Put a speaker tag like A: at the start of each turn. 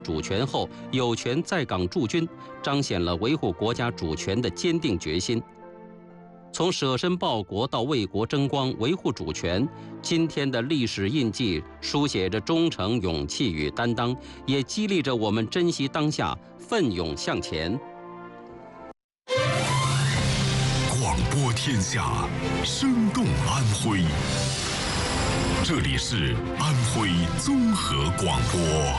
A: 主权后有权在港驻军，彰显了维护国家主权的坚定决心。从舍身报国到为国争光、维护主权，今天的历史印记书写着忠诚、勇气与担当，也激励着我们珍惜当下，奋勇向前。
B: 广播天下，生动安徽。这里是安徽综合广播。